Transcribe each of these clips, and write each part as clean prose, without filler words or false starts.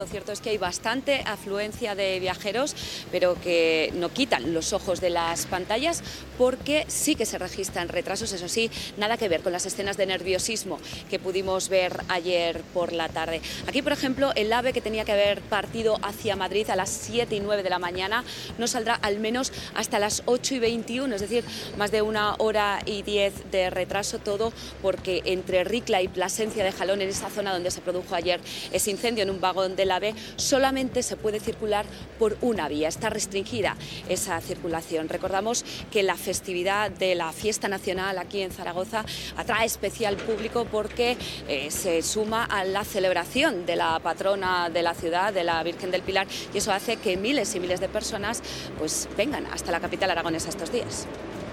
Lo cierto es que hay bastante afluencia de viajeros, pero que no quitan los ojos de las pantallas porque sí que se registran retrasos, eso sí, nada que ver con las escenas de nerviosismo que pudimos ver ayer por la tarde. Aquí, por ejemplo, el AVE que tenía que haber partido hacia Madrid a las 7 y 9 de la mañana no saldrá al menos hasta las 8 y 21, es decir, más de 1 hora y 10 de retraso, todo porque entre Ricla y Plasencia de Jalón, en esa zona donde se produjo ayer ese incendio en un vagón del AVE, solamente se puede circular por una vía, está restringida esa circulación. Recordamos que la festividad de la Fiesta Nacional aquí en Zaragoza atrae especial público porque se suma a la celebración de la patrona de la ciudad, de la Virgen del Pilar, y eso hace que miles y miles de personas pues vengan hasta la capital aragonesa estos días.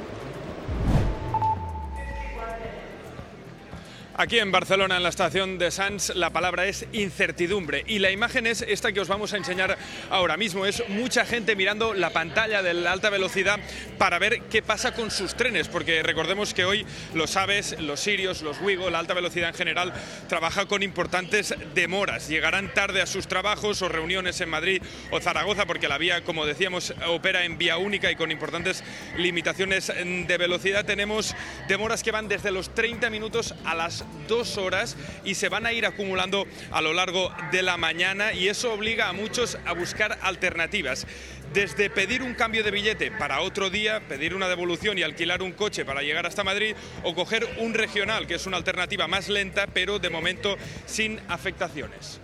Aquí en Barcelona, en la estación de Sants, la palabra es incertidumbre y la imagen es esta que os vamos a enseñar ahora mismo. Es mucha gente mirando la pantalla de la alta velocidad para ver qué pasa con sus trenes, porque recordemos que hoy los AVEs, los Sirios, los Wigo, la alta velocidad en general, trabaja con importantes demoras. Llegarán tarde a sus trabajos o reuniones en Madrid o Zaragoza, porque la vía, como decíamos, opera en vía única y con importantes limitaciones de velocidad. Tenemos demoras que van desde los 30 minutos a las 2 horas y se van a ir acumulando a lo largo de la mañana, y eso obliga a muchos a buscar alternativas. Desde pedir un cambio de billete para otro día, pedir una devolución y alquilar un coche para llegar hasta Madrid, o coger un regional, que es una alternativa más lenta, pero de momento sin afectaciones.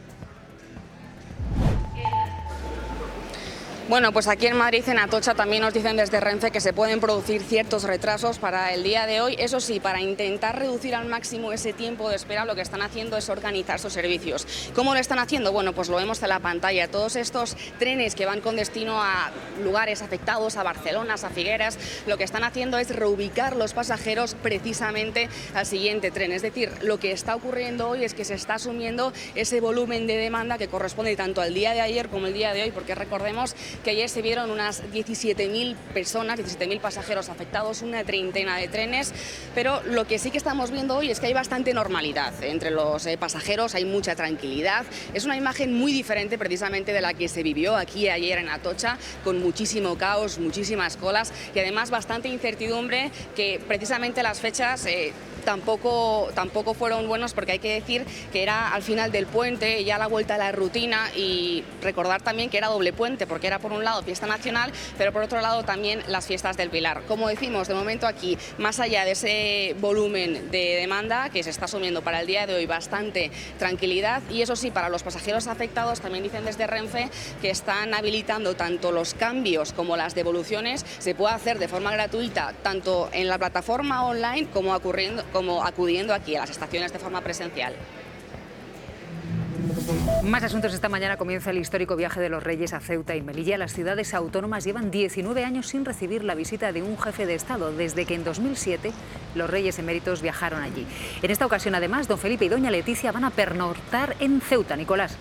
Bueno, pues aquí en Madrid, en Atocha, también nos dicen desde Renfe que se pueden producir ciertos retrasos para el día de hoy. Eso sí, para intentar reducir al máximo ese tiempo de espera, lo que están haciendo es organizar sus servicios. ¿Cómo lo están haciendo? Bueno, pues lo vemos en la pantalla. Todos estos trenes que van con destino a lugares afectados, a Barcelona, a Figueras, lo que están haciendo es reubicar los pasajeros precisamente al siguiente tren. Es decir, lo que está ocurriendo hoy es que se está asumiendo ese volumen de demanda que corresponde tanto al día de ayer como el día de hoy, porque recordemos que ayer se vieron unas 17.000 personas, 17.000 pasajeros afectados, una treintena de trenes, pero lo que sí que estamos viendo hoy es que hay bastante normalidad entre los pasajeros, hay mucha tranquilidad. Es una imagen muy diferente precisamente de la que se vivió aquí ayer en Atocha, con muchísimo caos, muchísimas colas y además bastante incertidumbre, que precisamente las fechas tampoco fueron buenos, porque hay que decir que era al final del puente, ya la vuelta a la rutina, y recordar también que era doble puente, porque era por un lado fiesta nacional, pero por otro lado también las fiestas del Pilar. Como decimos, de momento aquí, más allá de ese volumen de demanda que se está asumiendo para el día de hoy, bastante tranquilidad, y eso sí, para los pasajeros afectados también dicen desde Renfe que están habilitando tanto los cambios como las devoluciones, se puede hacer de forma gratuita tanto en la plataforma online como acudiendo aquí a las estaciones de forma presencial. Más asuntos. Esta mañana comienza el histórico viaje de los Reyes a Ceuta y Melilla. Las ciudades autónomas llevan 19 años sin recibir la visita de un jefe de Estado, desde que en 2007 los Reyes eméritos viajaron allí. En esta ocasión, además, don Felipe y doña Leticia van a pernoctar en Ceuta. Nicolás.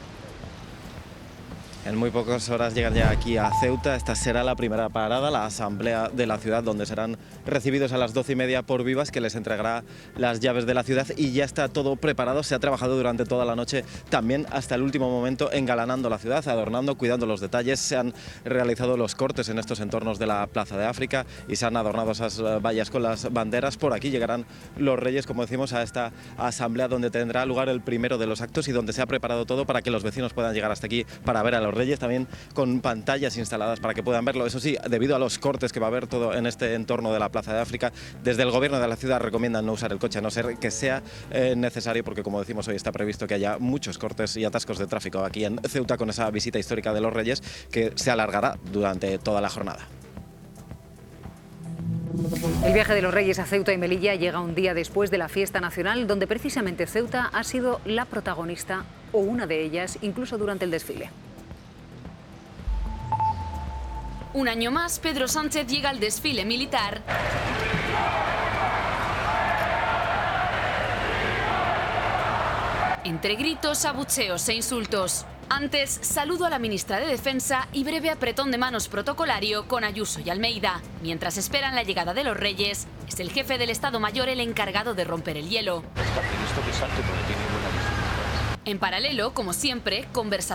En muy pocas horas llegan ya aquí a Ceuta. Esta será la primera parada, la asamblea de la ciudad, donde serán recibidos a las 12:30 por Vivas, que les entregará las llaves de la ciudad, y ya está todo preparado. Se ha trabajado durante toda la noche, también hasta el último momento, engalanando la ciudad, adornando, cuidando los detalles. Se han realizado los cortes en estos entornos de la Plaza de África y se han adornado esas vallas con las banderas. Por aquí llegarán los Reyes, como decimos, a esta asamblea, donde tendrá lugar el primero de los actos y donde se ha preparado todo para que los vecinos puedan llegar hasta aquí para ver a los Reyes, también con pantallas instaladas para que puedan verlo. Eso sí, debido a los cortes que va a haber todo en este entorno de la Plaza de África, desde el gobierno de la ciudad recomiendan no usar el coche, a no ser que sea necesario, porque como decimos, hoy está previsto que haya muchos cortes y atascos de tráfico aquí en Ceuta con esa visita histórica de los Reyes, que se alargará durante toda la jornada. El viaje de los Reyes a Ceuta y Melilla llega un día después de la fiesta nacional, donde precisamente Ceuta ha sido la protagonista, o una de ellas, incluso durante el desfile. Un año más, Pedro Sánchez llega al desfile militar. Entre gritos, abucheos e insultos. Antes, saludo a la ministra de Defensa y breve apretón de manos protocolario con Ayuso y Almeida. Mientras esperan la llegada de los Reyes, es el jefe del Estado Mayor el encargado de romper el hielo. En paralelo, como siempre, conversación